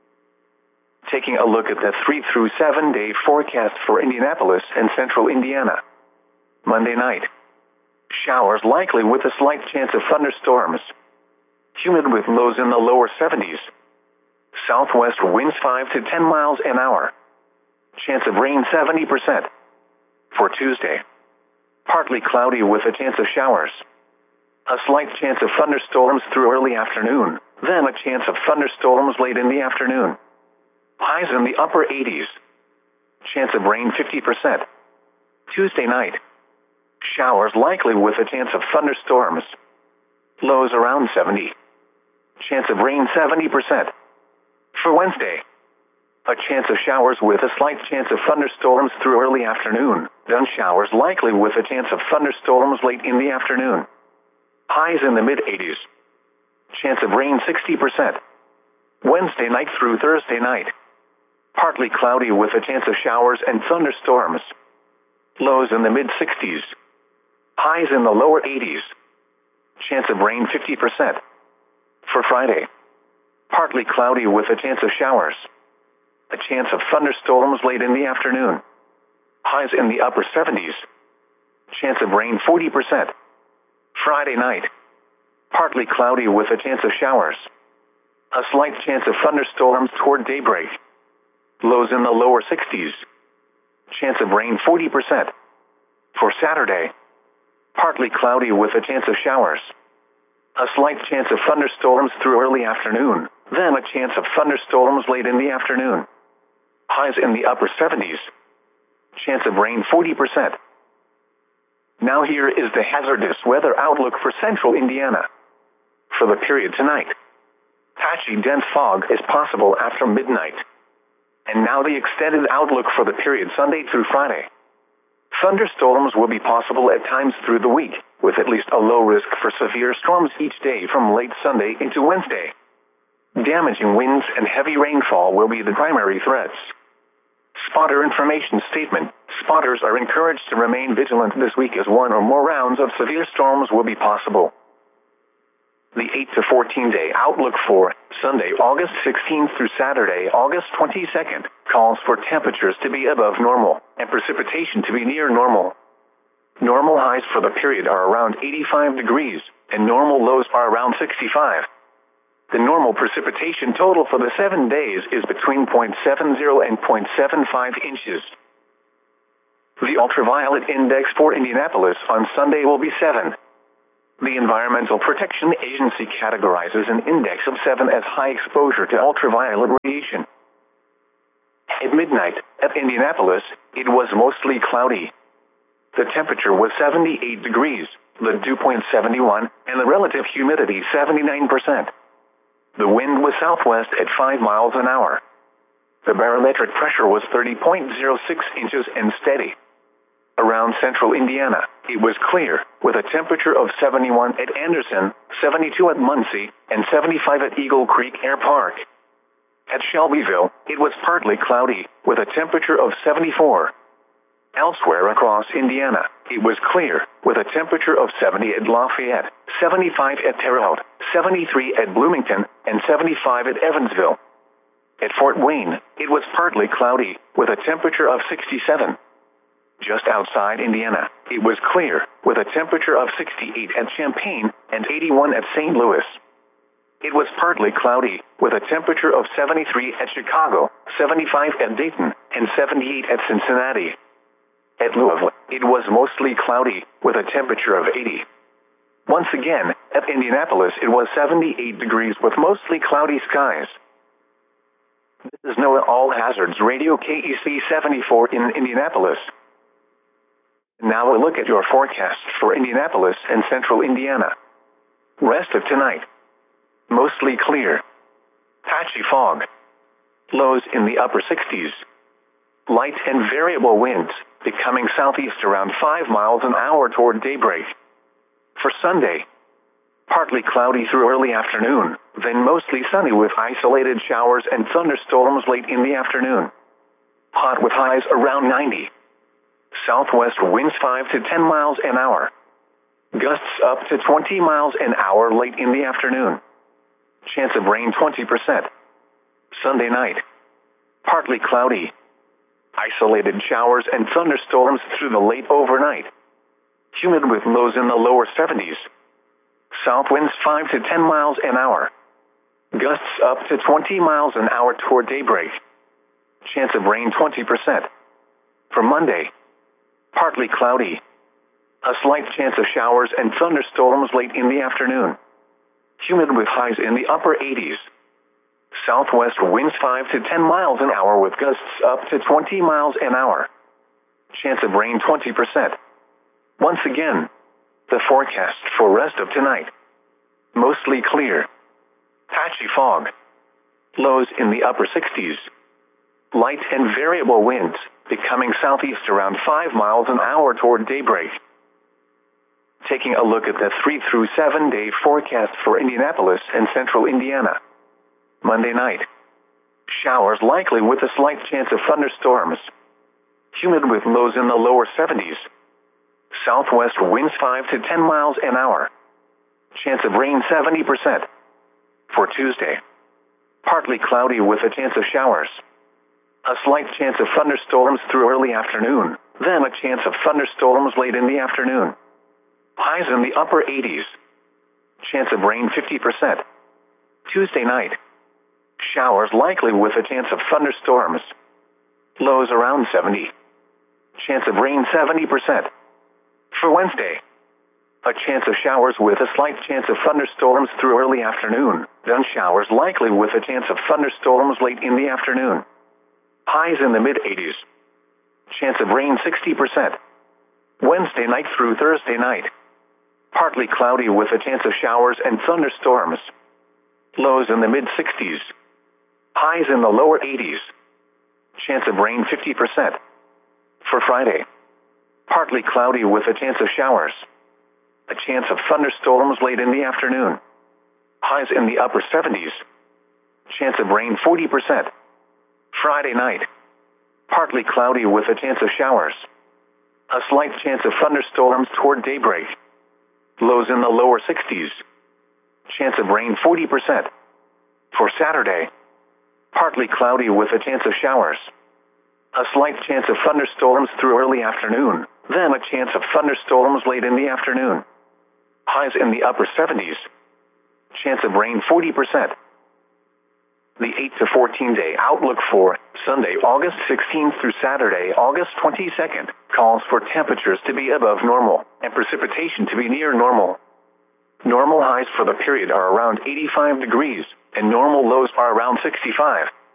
Taking a look at the 3 through 7 day forecast for Indianapolis and central Indiana. Monday night. Showers likely with a slight chance of thunderstorms. Humid with lows in the lower 70s. Southwest winds 5 to 10 miles an hour. Chance of rain 70%. For Tuesday, partly cloudy with a chance of showers. A slight chance of thunderstorms through early afternoon, then a chance of thunderstorms late in the afternoon. Highs in the upper 80s. Chance of rain 50%. Tuesday night, showers likely with a chance of thunderstorms. Lows around 70. Chance of rain 70%. For Wednesday, a chance of showers with a slight chance of thunderstorms through early afternoon, then showers likely with a chance of thunderstorms late in the afternoon. Highs in the mid-80s. Chance of rain 60%. Wednesday night through Thursday night. Partly cloudy with a chance of showers and thunderstorms. Lows in the mid-60s. Highs in the lower 80s. Chance of rain 50%. For Friday, partly cloudy with a chance of showers. A chance of thunderstorms late in the afternoon. Highs in the upper 70s. Chance of rain 40%. Friday night, partly cloudy with a chance of showers. A slight chance of thunderstorms toward daybreak. Lows in the lower 60s. Chance of rain 40%. For Saturday, partly cloudy with a chance of showers. A slight chance of thunderstorms through early afternoon, then a chance of thunderstorms late in the afternoon. Highs in the upper 70s. Chance of rain 40%. Now here is the hazardous weather outlook for central Indiana. For the period tonight, patchy dense fog is possible after midnight. And now the extended outlook for the period Sunday through Friday. Thunderstorms will be possible at times through the week, with at least a low risk for severe storms each day from late Sunday into Wednesday. Damaging winds and heavy rainfall will be the primary threats. Spotter information statement. Spotters are encouraged to remain vigilant this week as one or more rounds of severe storms will be possible. The 8 to 14 day outlook for Sunday, August 16th through Saturday, August 22nd, calls for temperatures to be above normal and precipitation to be near normal. Normal highs for the period are around 85 degrees and normal lows are around 65. The normal precipitation total for the 7 days is between 0.70 and 0.75 inches. The ultraviolet index for Indianapolis on Sunday will be 7. The Environmental Protection Agency categorizes an index of 7 as high exposure to ultraviolet radiation. At midnight, at Indianapolis, it was mostly cloudy. The temperature was 78 degrees, the dew point 71, and the relative humidity 79%. The wind was southwest at 5 miles an hour. The barometric pressure was 30.06 inches and steady. Around central Indiana, it was clear, with a temperature of 71 at Anderson, 72 at Muncie, and 75 at Eagle Creek Air Park. At Shelbyville, it was partly cloudy, with a temperature of 74. Elsewhere across Indiana, it was clear, with a temperature of 70 at Lafayette, 75 at Terre Haute, 73 at Bloomington, and 75 at Evansville. At Fort Wayne, it was partly cloudy, with a temperature of 67. Just outside Indiana, it was clear, with a temperature of 68 at Champaign and 81 at St. Louis. It was partly cloudy, with a temperature of 73 at Chicago, 75 at Dayton, and 78 at Cincinnati. At Louisville, it was mostly cloudy, with a temperature of 80. Once again, at Indianapolis, it was 78 degrees with mostly cloudy skies. This is NOAA All Hazards Radio KEC 74 in Indianapolis. Now a look at your forecast for Indianapolis and central Indiana. Rest of tonight. Mostly clear. Patchy fog. Lows in the upper 60s. Light and variable winds, becoming southeast around 5 miles an hour toward daybreak. For Sunday, partly cloudy through early afternoon, then mostly sunny with isolated showers and thunderstorms late in the afternoon. Hot with highs around 90. Southwest winds 5 to 10 miles an hour. Gusts up to 20 miles an hour late in the afternoon. Chance of rain 20%. Sunday night, partly cloudy. Isolated showers and thunderstorms through the late overnight. Humid with lows in the lower 70s. South winds 5 to 10 miles an hour. Gusts up to 20 miles an hour toward daybreak. Chance of rain 20%. For Monday, partly cloudy. A slight chance of showers and thunderstorms late in the afternoon. Humid with highs in the upper 80s. Southwest winds 5 to 10 miles an hour with gusts up to 20 miles an hour. Chance of rain 20%. Once again, the forecast for rest of tonight. Mostly clear. Patchy fog. Lows in the upper 60s. Light and variable winds, becoming southeast around 5 miles an hour toward daybreak. Taking a look at the 3 through 7 day forecast for Indianapolis and central Indiana. Monday night. Showers likely with a slight chance of thunderstorms. Humid with lows in the lower 70s. Southwest winds 5 to 10 miles an hour. Chance of rain 70%. For Tuesday. Partly cloudy with a chance of showers. A slight chance of thunderstorms through early afternoon, then a chance of thunderstorms late in the afternoon. Highs in the upper 80s. Chance of rain 50%. Tuesday night. Showers likely with a chance of thunderstorms. Lows around 70. Chance of rain 70%. For Wednesday. A chance of showers with a slight chance of thunderstorms through early afternoon, then showers likely with a chance of thunderstorms late in the afternoon. Highs in the mid-80s. Chance of rain 60%. Wednesday night through Thursday night. Partly cloudy with a chance of showers and thunderstorms. Lows in the mid-60s. Highs in the lower 80s. Chance of rain 50%. For Friday. Partly cloudy with a chance of showers. A chance of thunderstorms late in the afternoon. Highs in the upper 70s. Chance of rain 40%. Friday night. Partly cloudy with a chance of showers. A slight chance of thunderstorms toward daybreak. Lows in the lower 60s. Chance of rain 40%. For Saturday. Partly cloudy with a chance of showers. A slight chance of thunderstorms through early afternoon, then a chance of thunderstorms late in the afternoon. Highs in the upper 70s. Chance of rain 40%. The 8 to 14 day outlook for Sunday, August 16th through Saturday, August 22nd. calls for temperatures to be above normal and precipitation to be near normal. Normal highs for the period are around 85 degrees, and normal lows are around 65.